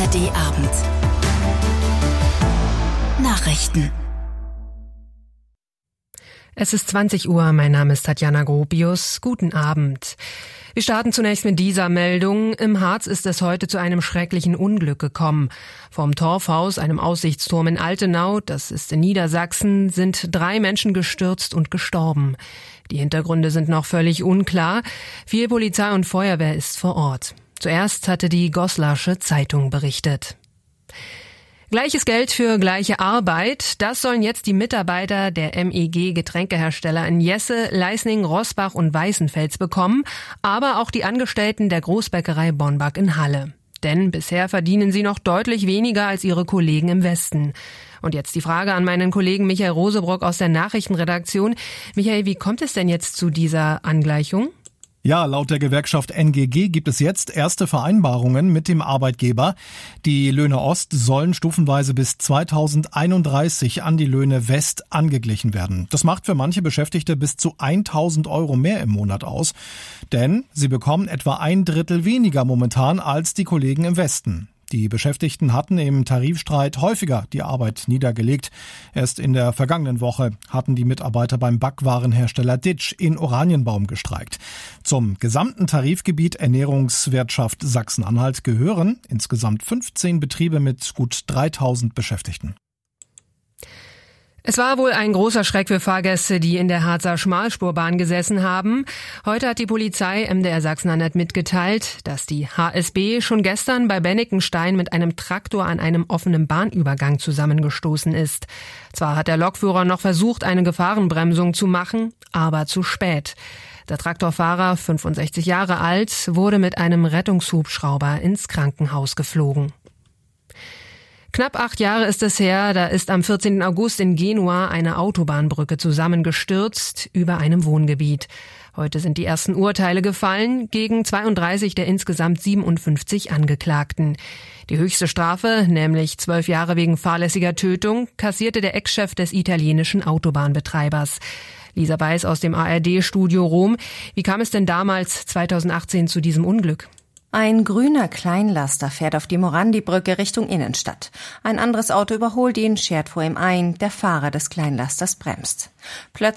ARD Abend. Nachrichten. Es ist 20 Uhr, mein Name ist Tatjana Gropius. Guten Abend. Wir starten zunächst mit dieser Meldung. Im Harz ist es heute zu einem schrecklichen Unglück gekommen. Vom Torfhaus, einem Aussichtsturm in Altenau, das ist in Niedersachsen, sind 3 Menschen gestürzt und gestorben. Die Hintergründe sind noch völlig unklar. Viel Polizei und Feuerwehr ist vor Ort. Zuerst hatte die Goslarsche Zeitung berichtet. Gleiches Geld für gleiche Arbeit, das sollen jetzt die Mitarbeiter der MEG-Getränkehersteller in Jesse, Leisning, Roßbach und Weißenfels bekommen, aber auch die Angestellten der Großbäckerei Bonback in Halle. Denn bisher verdienen sie noch deutlich weniger als ihre Kollegen im Westen. Und jetzt die Frage an meinen Kollegen Michael Rosebrock aus der Nachrichtenredaktion. Michael, wie kommt es denn jetzt zu dieser Angleichung? Ja, laut der Gewerkschaft NGG gibt es jetzt erste Vereinbarungen mit dem Arbeitgeber. Die Löhne Ost sollen stufenweise bis 2031 an die Löhne West angeglichen werden. Das macht für manche Beschäftigte bis zu 1.000 € mehr im Monat aus. Denn sie bekommen etwa 1/3 weniger momentan als die Kollegen im Westen. Die Beschäftigten hatten im Tarifstreit häufiger die Arbeit niedergelegt. Erst in der vergangenen Woche hatten die Mitarbeiter beim Backwarenhersteller Ditsch in Oranienbaum gestreikt. Zum gesamten Tarifgebiet Ernährungswirtschaft Sachsen-Anhalt gehören insgesamt 15 Betriebe mit gut 3.000 Beschäftigten. Es war wohl ein großer Schreck für Fahrgäste, die in der Harzer Schmalspurbahn gesessen haben. Heute hat die Polizei MDR Sachsen-Anhalt mitgeteilt, dass die HSB schon gestern bei Bennikenstein mit einem Traktor an einem offenen Bahnübergang zusammengestoßen ist. Zwar hat der Lokführer noch versucht, eine Gefahrenbremsung zu machen, aber zu spät. Der Traktorfahrer, 65 Jahre alt, wurde mit einem Rettungshubschrauber ins Krankenhaus geflogen. Knapp 8 Jahre ist es her, da ist am 14. August in Genua eine Autobahnbrücke zusammengestürzt über einem Wohngebiet. Heute sind die ersten Urteile gefallen gegen 32 der insgesamt 57 Angeklagten. Die höchste Strafe, nämlich 12 Jahre wegen fahrlässiger Tötung, kassierte der Ex-Chef des italienischen Autobahnbetreibers. Lisa Weiß aus dem ARD-Studio Rom. Wie kam es denn damals 2018 zu diesem Unglück? Ein grüner Kleinlaster fährt auf die Morandi-Brücke Richtung Innenstadt. Ein anderes Auto überholt ihn, schert vor ihm ein. Der Fahrer des Kleinlasters bremst. Plötzlich